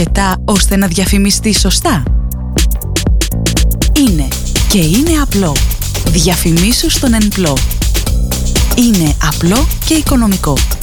αρκετά ώστε να διαφημιστεί σωστά? Είναι απλό. Διαφημίσου στον ΕΝΠΛΟ. Είναι απλό και οικονομικό.